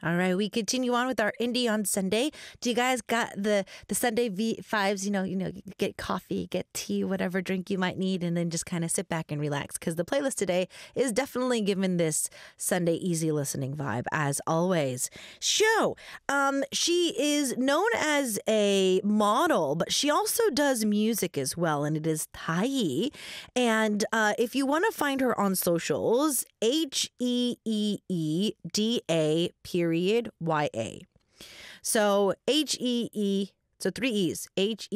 All right, we continue on with our Indie on Sunday. Do you guys got the Sunday vibes? You get coffee, get tea, whatever drink you might need, and then just kind of sit back and relax. Because the playlist today is definitely given this Sunday easy listening vibe, as always. Sho, she is known as a model, but she also does music as well, and it is Thai. And if you want to find her on socials, HEEEDA_YA. So HEE, so 3 E's,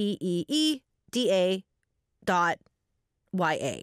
HEEDA.YA.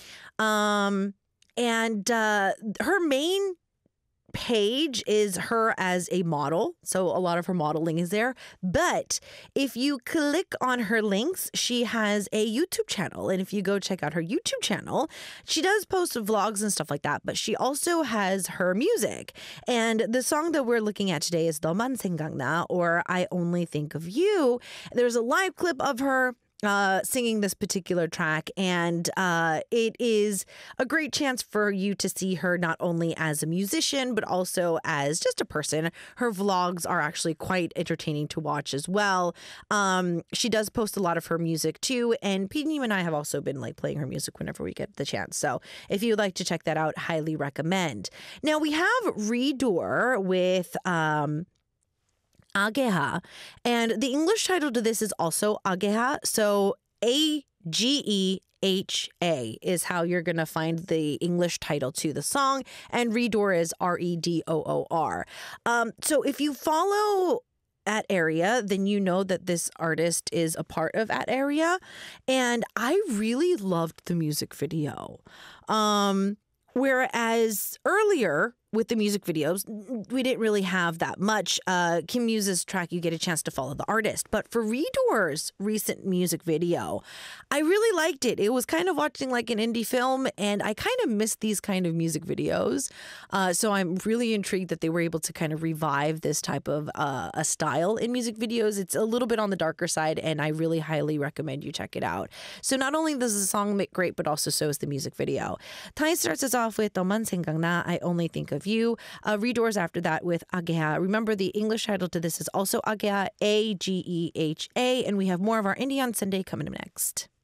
And her main page is her as a model. So a lot of her modeling is there. But if you click on her links, she has a YouTube channel. And if you go check out her YouTube channel, she does post vlogs and stuff like that. But she also has her music. And the song that we're looking at today is 너만 생각나, or I Only Think of You. There's a live clip of her singing this particular track, and it is a great chance for you to see her not only as a musician but also as just a person. Her vlogs are actually quite entertaining to watch as well. She does post a lot of her music too, and Pete and I have also been playing her music whenever we get the chance. So if you'd like to check that out, highly recommend. Now we have Redoor with Ageha, and the English title to this is also Ageha. So AGEHA is how you're going to find the English title to the song, and Redoor is REDOOR. So if you follow At Area, then you know that this artist is a part of At Area, and I really loved the music video. Whereas earlier with the music videos, we didn't really have that much. Kim Muse's track, you get a chance to follow the artist. But for Redoor's recent music video, I really liked it. It was kind of watching like an indie film, and I kind of missed these kind of music videos. So I'm really intrigued that they were able to kind of revive this type of a style in music videos. It's a little bit on the darker side, and I really highly recommend you check it out. So not only does the song make great, but also so is the music video. Thai starts us off with 너만 생각나, I Only Think of You. Redoors after that with Ageha. Remember, the English title to this is also Ageha, AGEHA, and we have more of our Indie on Sunday coming up next.